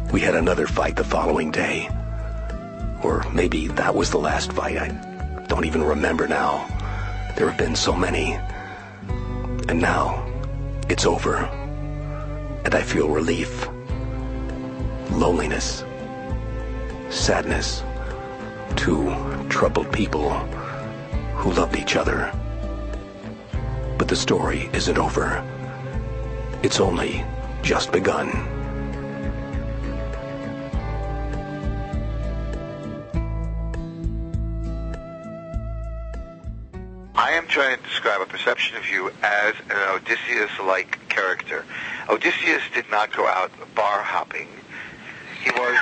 We had another fight the following day. Or maybe that was the last fight. I don't even remember now. There have been so many. And now, it's over. And I feel relief. Loneliness. Sadness. Two troubled people who loved each other. But the story isn't over. It's only just begun. I am trying to describe a perception of you as an Odysseus-like character. Odysseus did not go out bar hopping. He was,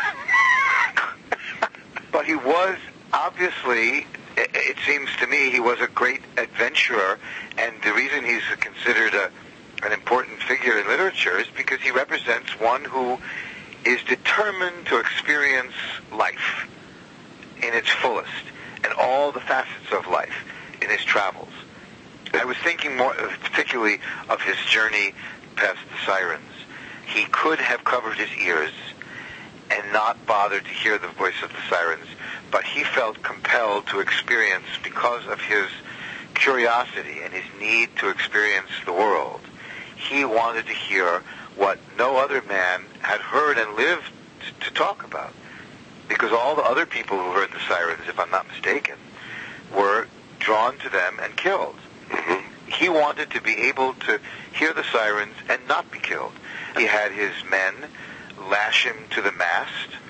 but he was obviously, it seems to me, he was a great adventurer, and the reason he's considered an important figure in literature is because he represents one who is determined to experience life in its fullest, and all the facets of life in his travels. I was thinking more particularly of his journey past the Sirens. He could have covered his ears and not bothered to hear the voice of the Sirens, but he felt compelled to experience, because of his curiosity and his need to experience the world, he wanted to hear what no other man had heard and lived to talk about. Because all the other people who heard the Sirens, if I'm not mistaken, were drawn to them and killed. He wanted to be able to hear the Sirens and not be killed. He had his men lash him to the mast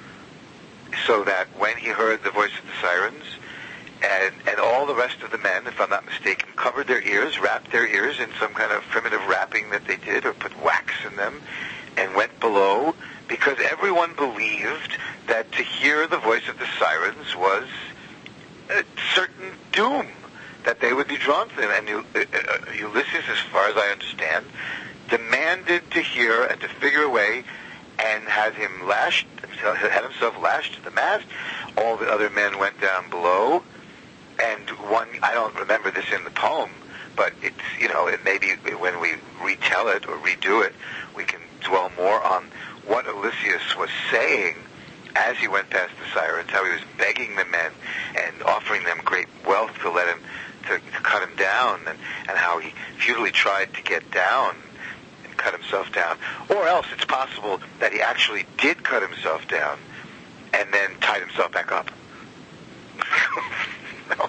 so that when he heard the voice of the Sirens, and all the rest of the men, if I'm not mistaken, covered their ears, wrapped their ears in some kind of primitive wrapping that they did, or put wax in them, and went below, because everyone believed that to hear the voice of the Sirens was a certain doom, that they would be drawn to them. And Ulysses, as far as I understand, demanded to hear and to figure a way, and had himself lashed to the mast. All the other men went down below, and one, I don't remember this in the poem, but it's, it maybe when we retell it or redo it, we can dwell more on what Odysseus was saying as he went past the Sirens, how he was begging the men and offering them great wealth to let him, to cut him down, and how he futilely tried to get down and cut himself down. Or else it's possible that he actually did cut himself down and then tied himself back up. No.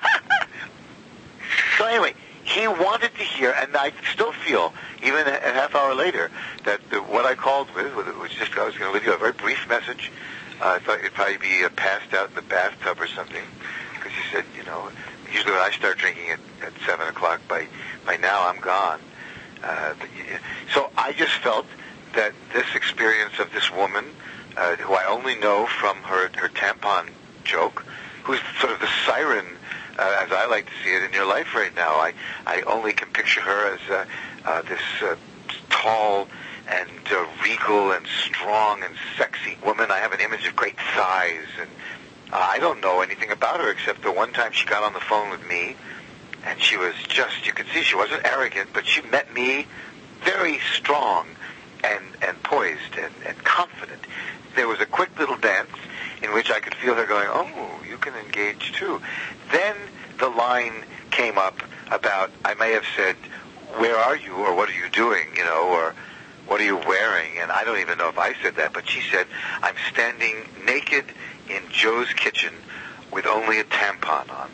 So anyway, he wanted to hear, and I still feel, even a half hour later, that what I called with, which just I was going to leave you a very brief message. I thought you'd probably be passed out in the bathtub or something, because you said, usually when I start drinking at 7 o'clock, by now I'm gone. So I just felt that this experience of this woman, who I only know from her tampon joke, who's sort of the siren, as I like to see it in your life right now. I only can picture her as this tall and regal and strong and sexy woman. I have an image of great thighs, and I don't know anything about her except the one time she got on the phone with me, and she was just, you could see she wasn't arrogant, but she met me very strong and poised and confident. There was a quick little dance in which I could feel her going, oh, you can engage too. Then the line came up about, I may have said, where are you, or what are you doing, or what are you wearing? And I don't even know if I said that, but she said, I'm standing naked in Joe's kitchen with only a tampon on.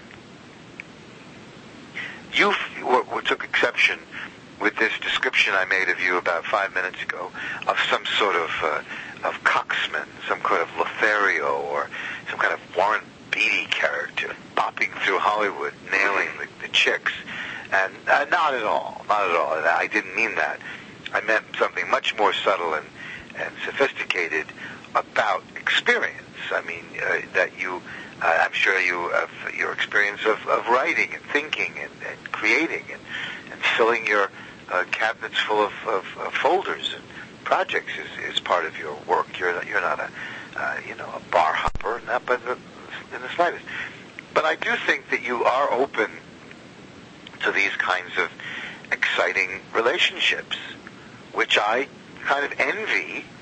You took exception with this description I made of you about 5 minutes ago of some sort of coxman, some kind of Lothario, or some kind of Warren Beatty character bopping through Hollywood, nailing the chicks. And not at all. I didn't mean that. I meant something much more subtle and sophisticated about experience. I mean, that you, I'm sure you have your experience of writing and thinking and creating and filling your cabinets full of folders and projects is part of your work. You're not a bar hopper, not by in the slightest. But I do think that you are open to these kinds of exciting relationships, which I kind of envy